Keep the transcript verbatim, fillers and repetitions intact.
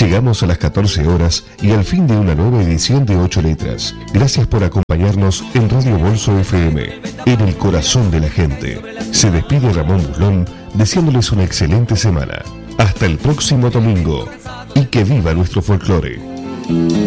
Llegamos a las catorce horas y al fin de una nueva edición de ocho letras. Gracias por acompañarnos en Radio Bolso F M, en el corazón de la gente. Se despide Ramón Buslón, deseándoles una excelente semana. Hasta el próximo domingo y que viva nuestro folclore.